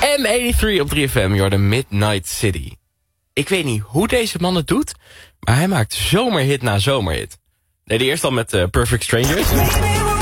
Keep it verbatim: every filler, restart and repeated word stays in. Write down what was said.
M eenennegentig op drie F M, you're the Midnight City. Ik weet niet hoe deze man het doet, maar hij maakt zomerhit na zomerhit. Nee, de eerste al met uh, Perfect Strangers.